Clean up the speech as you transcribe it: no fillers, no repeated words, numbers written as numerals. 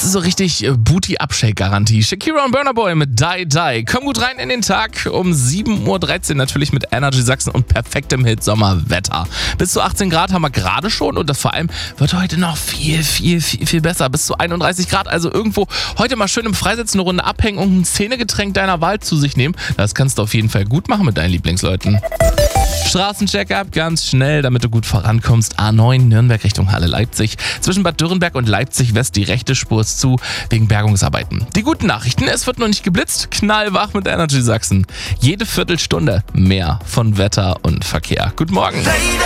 Das ist so richtig Booty-Upshake-Garantie. Shakira und Burna Boy mit Die Die. Komm gut rein in den Tag. Um 7.13 Uhr natürlich mit Energy Sachsen und perfektem Hit Sommerwetter. Bis zu 18 Grad haben wir gerade schon und das vor allem wird heute noch viel besser. Bis zu 31 Grad. Also irgendwo heute mal schön im Freisitz eine Runde abhängen und ein Zähnegetränk deiner Wahl zu sich nehmen. Das kannst du auf jeden Fall gut machen mit deinen Lieblingsleuten. Straßencheck-up, ganz schnell, damit du gut vorankommst. A9 Nürnberg Richtung Halle Leipzig. Zwischen Bad Dürrenberg und Leipzig West die rechte Spur ist zu wegen Bergungsarbeiten. Die guten Nachrichten, es wird noch nicht geblitzt. Knallwach mit Energy Sachsen. Jede Viertelstunde mehr von Wetter und Verkehr. Guten Morgen.